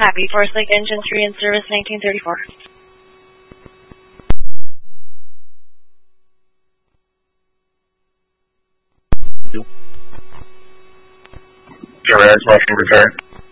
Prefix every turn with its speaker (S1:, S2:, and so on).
S1: Happy Force Lake Engine 3 in service 1934.
S2: Direct, motion return.